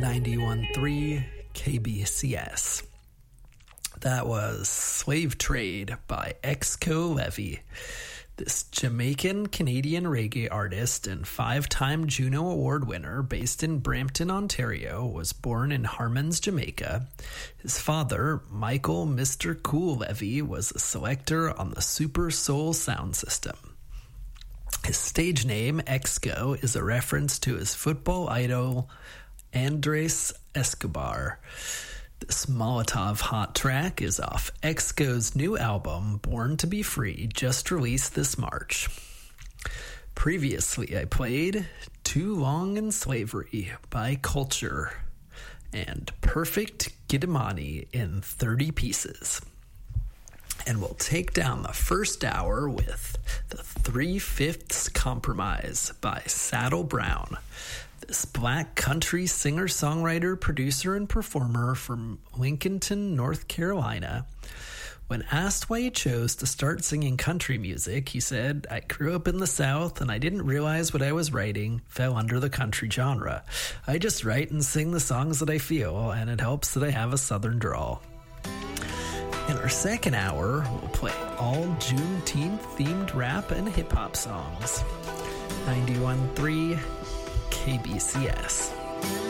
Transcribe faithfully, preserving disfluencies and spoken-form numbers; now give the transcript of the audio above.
ninety-one point three K B C S. That was Slave Trade by Exco Levy. This Jamaican-Canadian reggae artist and five-time Juno Award winner based in Brampton, Ontario, was born in Harmons, Jamaica. His father, Michael Mister Cool Levy, was a selector on the Super Soul sound system. His stage name, Exco, is a reference to his football idol, Andres Escobar. This Molotov hot track is off Exco's new album, Born to Be Free, just released this March. Previously, I played Too Long in Slavery by Culture and Perfect Giddimani in thirty pieces. And we'll take down the first hour with The Three-Fifths Compromise by Saddle Brown. This black country singer-songwriter, producer, and performer from Lincolnton, North Carolina. When asked why he chose to start singing country music, he said, "I grew up in the South and I didn't realize what I was writing fell under the country genre. I just write and sing the songs that I feel, and it helps that I have a Southern drawl." In our second hour, we'll play all Juneteenth-themed rap and hip-hop songs. ninety-one point three K B C S.